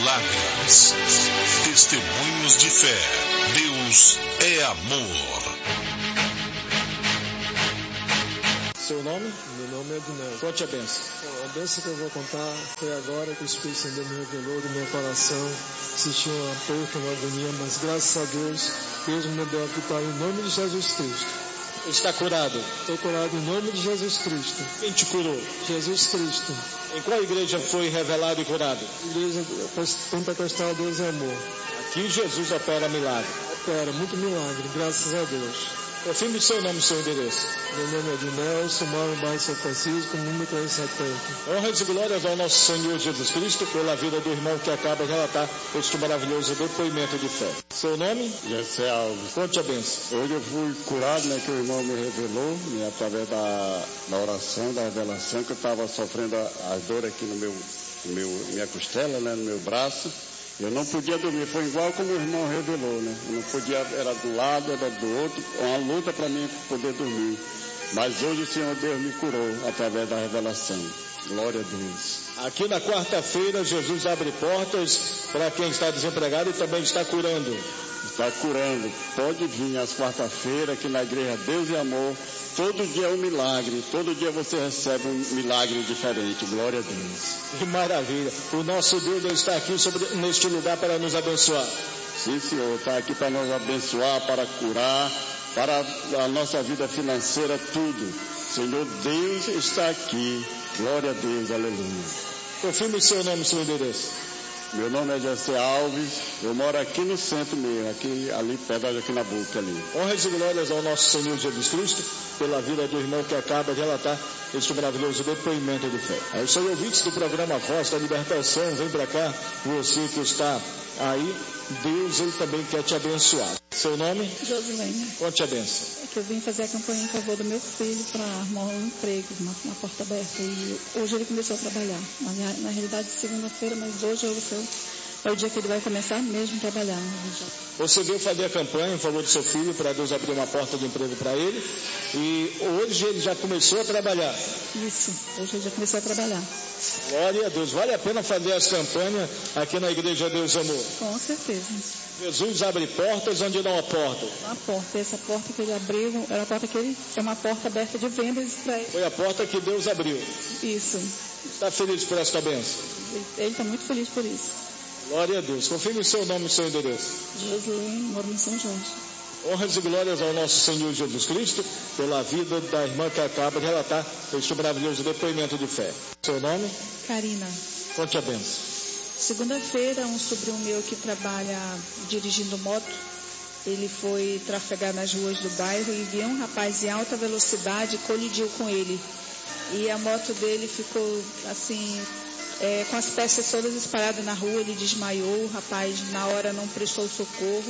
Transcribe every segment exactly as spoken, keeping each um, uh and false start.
milagres. Testemunhos de fé. Deus é amor. Seu nome? Meu nome é Ednel. Conte a benção. A benção que eu vou contar foi agora que o Espírito Santo me revelou do meu coração. Senti uma aperto, uma agonia, mas graças a Deus, Deus me deu a vitória em nome de Jesus Cristo. Está curado? Estou curado em nome de Jesus Cristo. Quem te curou? Jesus Cristo. Em qual igreja foi revelado e curado? Igreja Pentecostal Deus é Amor. Aqui Jesus opera milagre. Opera, muito milagre, graças a Deus. Confirme seu nome e seu endereço. Meu nome é Ednelson, moro no bairro São Francisco, número trezentos e setenta. Honras e glórias ao nosso Senhor Jesus Cristo pela vida do irmão que acaba de relatar este maravilhoso depoimento de fé. Seu nome? José Alves. Conte a benção. Hoje eu fui curado, né, que o irmão me revelou, né, através da, da oração, da revelação, que eu estava sofrendo as dores aqui no meu, no meu, minha costela, né, no meu braço. Eu não podia dormir, foi igual como o irmão revelou, né? Eu não podia, era do lado, era do outro, uma luta para mim poder dormir. Mas hoje o Senhor Deus me curou através da revelação. Glória a Deus. Aqui na quarta-feira, Jesus abre portas para quem está desempregado e também está curando. Está curando. Pode vir às quarta-feiras aqui na igreja Deus e Amor. Todo dia é um milagre, todo dia você recebe um milagre diferente, glória a Deus. Que maravilha, o nosso Deus está aqui sobre, neste lugar para nos abençoar. Sim, Senhor, está aqui para nos abençoar, para curar, para a nossa vida financeira, tudo. Senhor, Deus está aqui, glória a Deus, aleluia. Confirme seu nome e seu endereço. Meu nome é José Alves, eu moro aqui no centro mesmo, aqui, ali perto, aqui na boca ali. Honras e glórias ao nosso Senhor Jesus Cristo, pela vida do irmão que acaba de relatar este maravilhoso depoimento de fé. Aí, são ouvintes do programa Voz da Libertação, vem para cá, você que está aí, Deus, Ele também quer te abençoar. Seu nome? Josilene. Conte a benção. É que eu vim fazer a campanha em favor do meu filho para arrumar um emprego, uma, uma porta aberta. E hoje ele começou a trabalhar. Na, na realidade, segunda-feira, mas hoje é o, seu, é o dia que ele vai começar mesmo a trabalhar. Você veio fazer a campanha em favor do seu filho para Deus abrir uma porta de emprego para ele. E hoje ele já começou a trabalhar. Isso, hoje ele já começou a trabalhar. Glória a Deus. Vale a pena fazer as campanhas aqui na Igreja Deus Amor? Com certeza. Jesus abre portas onde não há porta. Uma porta, essa porta que ele abriu, era a porta que ele, é uma porta aberta de vendas para ele. Foi a porta que Deus abriu. Isso. Está feliz por esta bênção? Ele está muito feliz por isso. Glória a Deus. Confirme o seu nome e seu endereço. Josilene, moro em São Jorge. Honras e glórias ao nosso Senhor Jesus Cristo pela vida da irmã que acaba de relatar este maravilhoso depoimento de fé. Seu nome? Karina. Conte a benção. Segunda-feira, um sobrinho meu que trabalha dirigindo moto, ele foi trafegar nas ruas do bairro e viu um rapaz em alta velocidade e colidiu com ele. E a moto dele ficou assim, é, com as peças todas espalhadas na rua, ele desmaiou, o rapaz na hora não prestou socorro.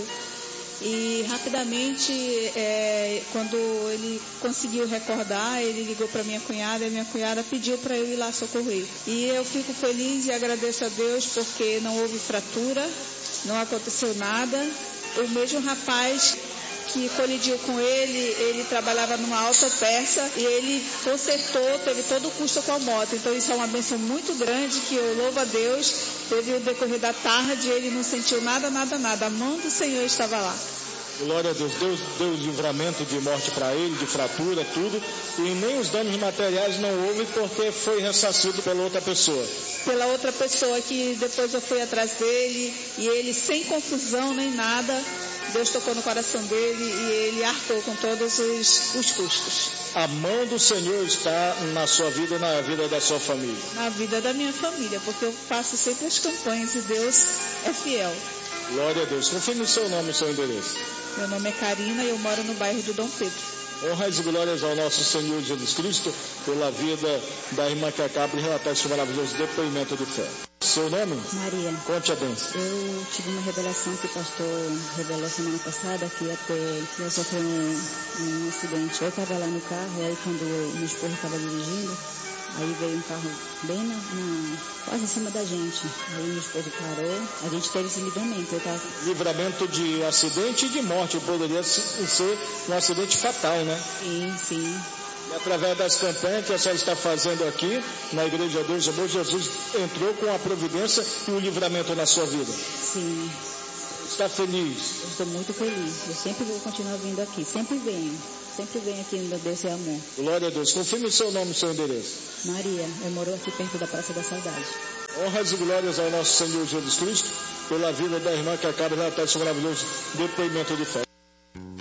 E rapidamente, é, quando ele conseguiu recordar, ele ligou para minha cunhada e minha cunhada pediu para eu ir lá socorrer. E eu fico feliz e agradeço a Deus porque não houve fratura, não aconteceu nada. O mesmo rapaz que colidiu com ele, ele trabalhava numa autopeça e ele consertou, teve todo o custo com a moto. Então isso é uma bênção muito grande que eu louvo a Deus. Teve o decorrer da tarde, ele não sentiu nada, nada, nada. A mão do Senhor estava lá. Glória a Deus. Deus deu livramento de morte para ele, de fratura, tudo. E nem os danos materiais não houve porque foi ressarcido pela outra pessoa. Pela outra pessoa que depois eu fui atrás dele e ele sem confusão nem nada, Deus tocou no coração dele e ele arcou com todos os, os custos. A mão do Senhor está na sua vida e na vida da sua família. Na vida da minha família, porque eu faço sempre as campanhas e Deus é fiel. Glória a Deus. Confirme o seu nome e seu endereço. Meu nome é Karina e eu moro no bairro do Dom Pedro. Honras e glórias ao nosso Senhor Jesus Cristo pela vida da irmã que acaba de relatar esse maravilhoso depoimento de fé. Seu nome? Maria. Conte a benção. Eu tive uma revelação que o pastor revelou semana passada, que até que eu sofri um, um acidente. Eu estava lá no carro, e aí quando eu, meu esposo estava dirigindo, aí veio um carro bem na, na, quase em cima da gente. Aí meu esposo parou, a gente teve esse livramento. Eu tava... Livramento de acidente e de morte, poderia ser um acidente fatal, né? Sim, sim. E através das campanhas que a senhora está fazendo aqui, na Igreja Deus Amor, Jesus entrou com a providência e o livramento na sua vida. Sim. Está feliz? Eu estou muito feliz. Eu sempre vou continuar vindo aqui. Sempre venho. Sempre venho aqui no Deus é Amor. Glória a Deus. Confirme o seu nome e o seu endereço. Maria, eu moro aqui perto da Praça da Saudade. Honras e glórias ao nosso Senhor Jesus Cristo, pela vida da irmã que acaba de relatar esse maravilhoso depoimento de fé.